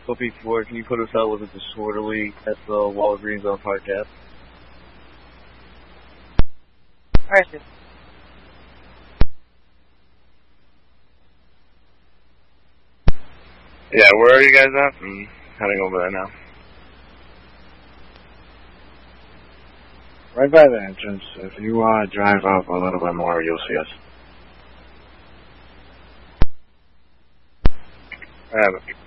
Hoping for, can you put us out with a disorderly at the Walgreens on podcast? Alright, sir. Yeah, where are you guys at? I'm heading over there now. Right by the entrance. If you drive up a little bit more, you'll see us. I have it.